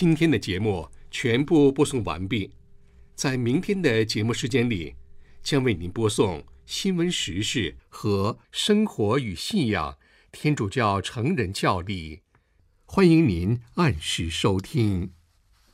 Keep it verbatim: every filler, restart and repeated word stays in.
今天的节目全部播送完毕，在明天的节目时间里，将为您播送新闻时事和生活与信仰天主教成人教理，欢迎您按时收听。